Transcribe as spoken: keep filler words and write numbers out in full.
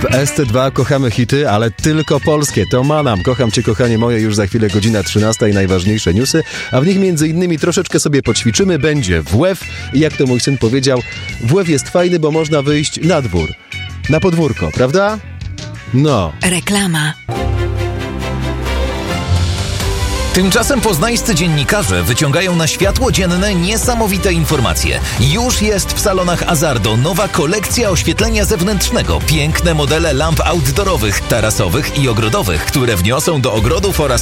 S T dwa kochamy hity, ale tylko polskie. To Manam. Kocham cię, kochanie moje. Już za chwilę godzina trzynasta i najważniejsze newsy, a w nich między innymi troszeczkę sobie poćwiczymy. Będzie W Łe W i jak to mój syn powiedział, W Łe W jest fajny, bo można wyjść na dwór. Na podwórko, prawda? No. Reklama. Tymczasem poznańscy dziennikarze wyciągają na światło dzienne niesamowite informacje. Już jest w salonach Azardo nowa kolekcja oświetlenia zewnętrznego. Piękne modele lamp outdoorowych, tarasowych i ogrodowych, które wniosą do ogrodów oraz